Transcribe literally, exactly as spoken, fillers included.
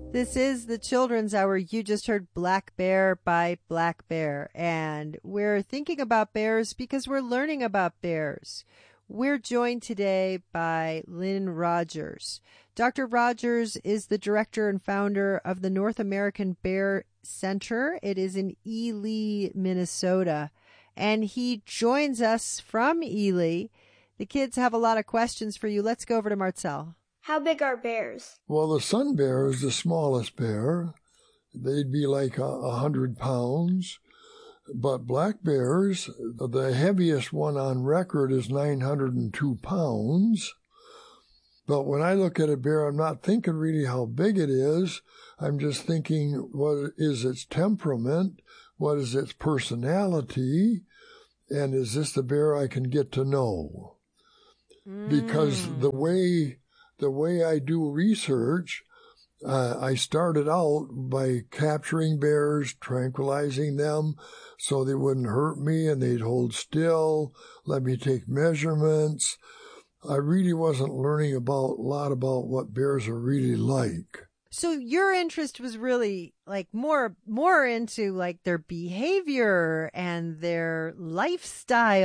This is the Children's Hour. You just heard Black Bear by Black Bear. And we're thinking about bears because we're learning about bears. We're joined today by Lynn Rogers. Doctor Rogers is the director and founder of the North American Bear Center. It is in Ely, Minnesota. And he joins us from Ely. The kids have a lot of questions for you. Let's go over to Marcel. How big are bears? Well, the sun bear is the smallest bear. They'd be like a, a hundred pounds. But black bears, the heaviest one on record is nine hundred two pounds. But when I look at a bear, I'm not thinking really how big it is. I'm just thinking, what is its temperament? What is its personality? And is this the bear I can get to know? Mm. Because the way... The way I do research, uh, I started out by capturing bears, tranquilizing them so they wouldn't hurt me and they'd hold still, let me take measurements. I really wasn't learning about a lot about what bears are really like. So your interest was really like more more into like their behavior and their lifestyle.